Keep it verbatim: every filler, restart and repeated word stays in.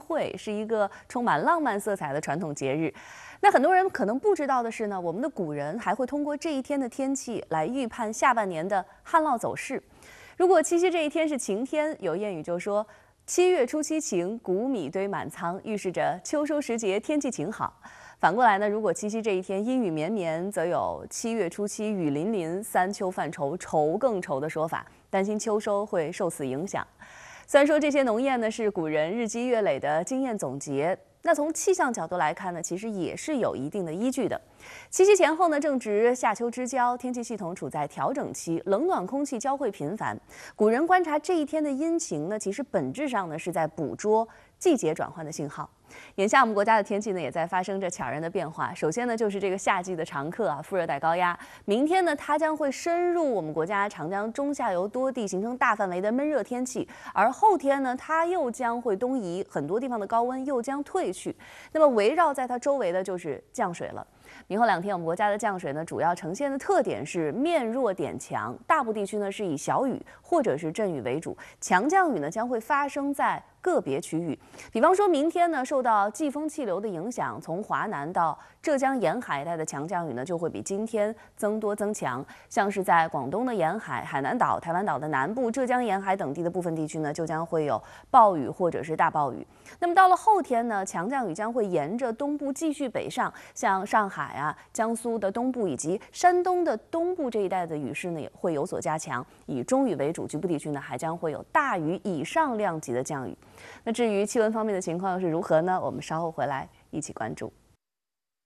会，是一个充满浪漫色彩的传统节日。那很多人可能不知道的是呢，我们的古人还会通过这一天的天气来预判下半年的旱涝走势。如果七夕这一天是晴天，有谚语就说七月初七晴，谷米堆满仓，预示着秋收时节天气晴好。反过来呢，如果七夕这一天阴雨绵绵，则有七月初七雨淋淋，三秋犯愁，愁更愁的说法，担心秋收会受此影响。虽然说这些农谚呢是古人日积月累的经验总结，那从气象角度来看呢，其实也是有一定的依据的。七夕前后呢，正值夏秋之交，天气系统处在调整期，冷暖空气交汇频繁。古人观察这一天的阴晴呢，其实本质上呢是在捕捉季节转换的信号。眼下我们国家的天气呢，也在发生着悄然的变化。首先呢，就是这个夏季的常客啊，副热带高压。明天呢，它将会深入我们国家长江中下游多地，形成大范围的闷热天气。而后天呢，它又将会东移，很多地方的高温又将退去。那么围绕在它周围的就是降水了。明后两天，我们国家的降水呢，主要呈现的特点是面弱点强，大部地区呢是以小雨或者是阵雨为主，强降雨呢将会发生在个别区域。比方说明天呢，受到季风气流的影响，从华南到浙江沿海一带的强降雨呢，就会比今天增多增强。像是在广东的沿海、海南岛、台湾岛的南部、浙江沿海等地的部分地区呢，就将会有暴雨或者是大暴雨。那么到了后天呢，强降雨将会沿着东部继续北上，像上海啊、江苏的东部以及山东的东部这一带的雨势呢，也会有所加强，以中雨为主，局部地区呢还将会有大雨以上量级的降雨。那至于气温方面的情况又是如何呢？我们稍后回来一起关注。